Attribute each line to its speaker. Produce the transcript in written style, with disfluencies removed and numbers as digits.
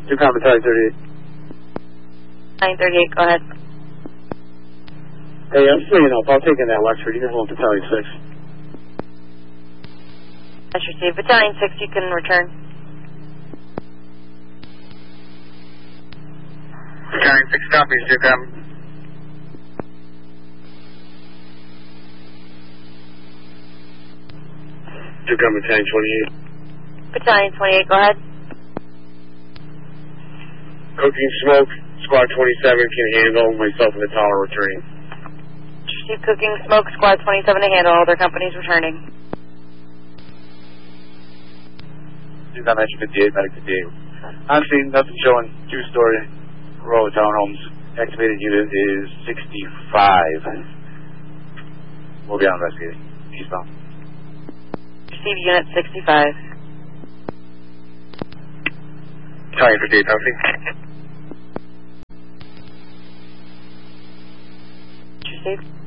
Speaker 1: 2 Comma Battalion 38.
Speaker 2: 938, go ahead.
Speaker 1: Hey, I'm just letting you know, if I'll take in that Wexford, you can hold Battalion 6.
Speaker 2: That's received. Battalion 6, you can return.
Speaker 1: Battalion 6 copies, 2 Comma. 2 Comma Battalion 28.
Speaker 2: Battalion 28, go ahead.
Speaker 1: Cooking Smoke, Squad 27 can handle, myself and the tower returning.
Speaker 2: Received. Cooking Smoke, Squad 27 to handle, other companies returning.
Speaker 1: 2 Comma 58, Medic 58. Honestly, nothing showing. 2-story row of townhomes. Activated unit is 65. We'll be on investigating. Eastbound.
Speaker 2: Receive unit 65.
Speaker 1: Battalion 58, Bounty.
Speaker 2: Received.